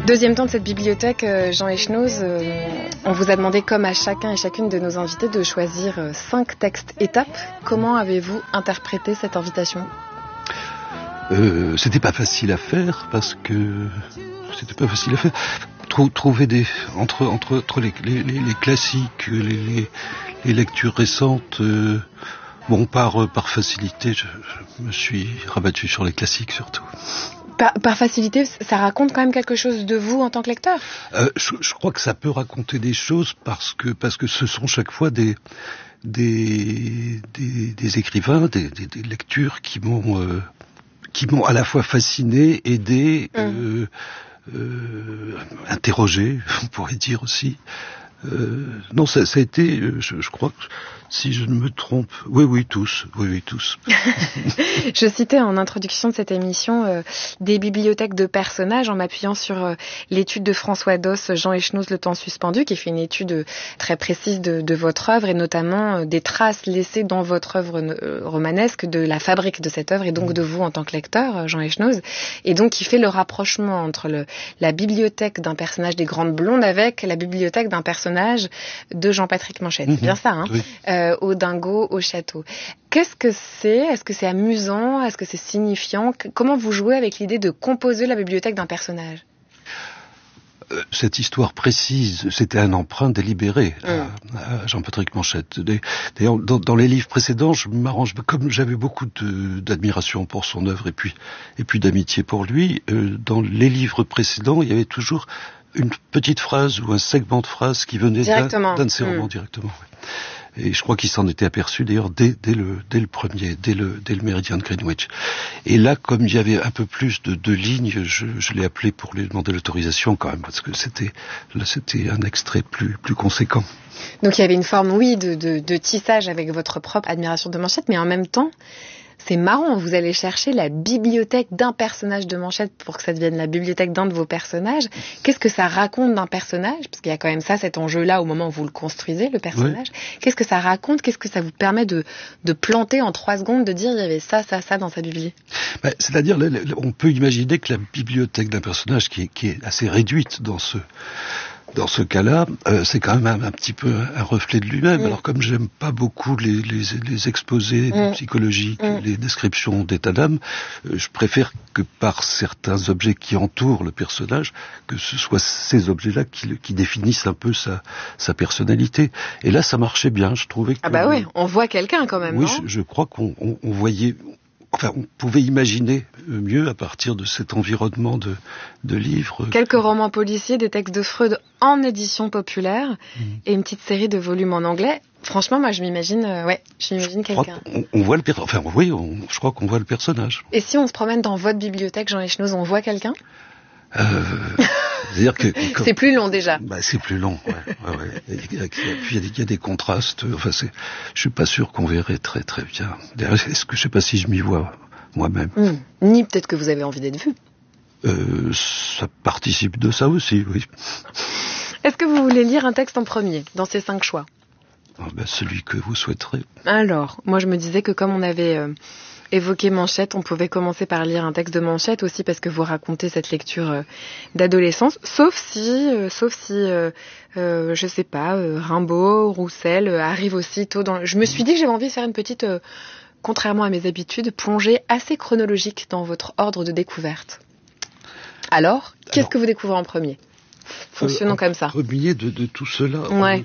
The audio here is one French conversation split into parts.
Deuxième temps de cette bibliothèque, Jean Echenoz, on vous a demandé, comme à chacun et chacune de nos invités, de choisir 5 textes étapes. Comment avez-vous interprété cette invitation ? C'était pas facile à faire parce que trouver entre les classiques, les lectures récentes. Par facilité, je me suis rabattu sur les classiques surtout. Par facilité, ça raconte quand même quelque chose de vous en tant que lecteur ? Je crois que ça peut raconter des choses parce que ce sont chaque fois des écrivains, des lectures qui m'ont à la fois fasciné, aidé, interrogé, on pourrait dire aussi. Non, ça a été, je crois que, si je ne me trompe, oui, tous. Je citais en introduction de cette émission des bibliothèques de personnages en m'appuyant sur l'étude de François Doss, Jean Echenoz, Le temps suspendu, qui fait une étude très précise de votre œuvre et notamment des traces laissées dans votre œuvre romanesque de la fabrique de cette œuvre et donc de vous en tant que lecteur, Jean Echenoz, et donc qui fait le rapprochement entre la bibliothèque d'un personnage des Grandes Blondes avec la bibliothèque d'un personnage de Jean-Patrick Manchette. C'est bien ça, hein ? Oui. Au dingo, au château. Qu'est-ce que c'est ? Est-ce que c'est amusant ? Est-ce que c'est signifiant ? Comment vous jouez avec l'idée de composer la bibliothèque d'un personnage ? Cette histoire précise, c'était un emprunt délibéré à Jean-Patrick Manchette. D'ailleurs, dans les livres précédents, je m'arrange, comme j'avais beaucoup d'admiration pour son œuvre et puis d'amitié pour lui, dans les livres précédents, il y avait toujours une petite phrase ou un segment de phrase qui venait d'un de ses romans directement. Ouais. Et je crois qu'il s'en était aperçu d'ailleurs dès le premier, dès le Méridien de Greenwich. Et là, comme il y avait un peu plus de lignes, je l'ai appelé pour lui demander l'autorisation quand même, parce que c'était un extrait plus conséquent. Donc il y avait une forme, oui, de tissage avec votre propre admiration de Manchette, mais en même temps, c'est marrant, vous allez chercher la bibliothèque d'un personnage de Manchette pour que ça devienne la bibliothèque d'un de vos personnages. Qu'est-ce que ça raconte d'un personnage ? Parce qu'il y a quand même ça, cet enjeu-là, au moment où vous le construisez, le personnage. Oui. Qu'est-ce que ça raconte ? Qu'est-ce que ça vous permet de planter en 3 secondes, de dire il y avait ça dans sa bibliothèque ? C'est-à-dire, on peut imaginer que la bibliothèque d'un personnage qui est assez réduite dans ce cas-là, c'est quand même un petit peu un reflet de lui-même. Alors comme j'aime pas beaucoup les exposés psychologiques, les descriptions d'état d'âme, je préfère que par certains objets qui entourent le personnage, que ce soit ces objets-là qui définissent un peu sa personnalité. Et là, ça marchait bien, je trouvais que... Ah bah oui, on voit quelqu'un quand même, oui, non ? je crois qu'on voyait... Enfin, on pouvait imaginer mieux à partir de cet environnement de livres. Quelques romans policiers, des textes de Freud en édition populaire et une petite série de volumes en anglais. Franchement, moi, je m'imagine quelqu'un. On voit le personnage. Enfin, oui, je crois qu'on voit le personnage. Et si on se promène dans votre bibliothèque, Jean Echenoz, on voit quelqu'un ? C'est-à-dire que c'est plus long déjà. C'est plus long. Ouais. Et puis il y a des contrastes. Enfin, je suis pas sûr qu'on verrait très très bien. D'ailleurs, je sais pas si je m'y vois moi-même. Ni peut-être que vous avez envie d'être vu. Ça participe de ça aussi, oui. Est-ce que vous voulez lire un texte en premier dans ces 5 choix ? Celui que vous souhaiterez. Alors, moi je me disais que comme on avait évoqué Manchette, on pouvait commencer par lire un texte de Manchette aussi parce que vous racontez cette lecture d'adolescence, sauf si je sais pas, Rimbaud, Roussel arrive aussi tôt dans... Je me suis dit que j'avais envie de faire une petite, contrairement à mes habitudes, plongée assez chronologique dans votre ordre de découverte. Alors, qu'est-ce que vous découvrez en premier ? Fonctionnons comme ça. En premier de tout cela. Ouais.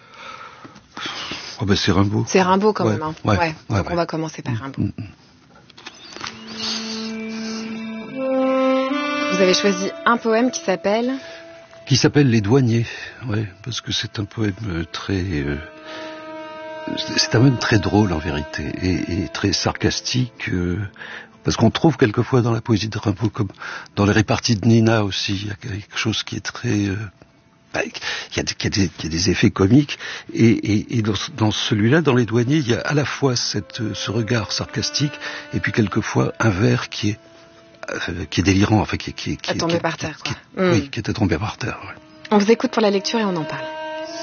C'est Rimbaud. C'est Rimbaud quand même. Hein. Ouais. Donc on va commencer par Rimbaud. Vous avez choisi un poème qui s'appelle Les Douaniers. Ouais, parce que c'est un poème très... c'est un poème très drôle en vérité et très sarcastique. Parce qu'on trouve quelquefois dans la poésie de Rimbaud, comme dans les réparties de Nina aussi, il y a quelque chose qui est très... il y a des effets comiques et dans celui-là, dans Les Douaniers, il y a à la fois ce regard sarcastique et puis quelquefois un vers qui est délirant, enfin qui est tombé par terre. Oui, qui était tombé par terre. Ouais. On vous écoute pour la lecture et on en parle.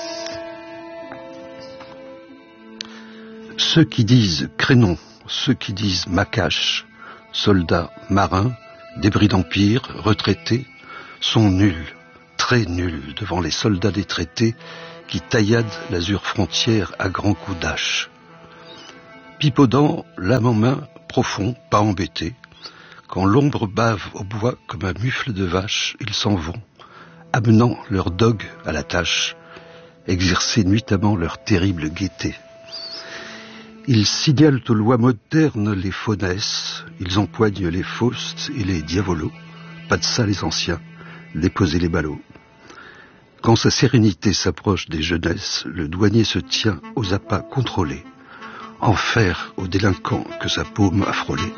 Ceux qui disent crénon, ceux qui disent macache, soldats, marins, débris d'empire, retraités, sont nuls, très nuls devant les soldats des traités qui tailladent l'azur frontière à grands coups d'hache. Pipaudant, l'âme en main, profond, pas embêté, quand l'ombre bave au bois comme un mufle de vache, ils s'en vont, amenant leurs dogues à la tâche, exercer nuitamment leur terrible gaieté. Ils signalent aux lois modernes les faunesses, ils empoignent les faustes et les diabolos, pas de ça les anciens, déposer les ballots. Quand sa sérénité s'approche des jeunesses, le douanier se tient aux appâts contrôlés, enfer aux délinquants que sa paume a frôlés.